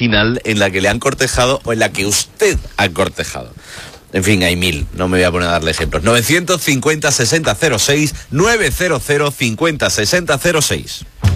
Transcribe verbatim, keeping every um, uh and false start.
original en la que le han cortejado o en la que usted ha cortejado. En fin, hay mil, no me voy a poner a darle ejemplos. novecientos cincuenta, sesenta, cero seis, novecientos cincuenta, sesenta, cero seis.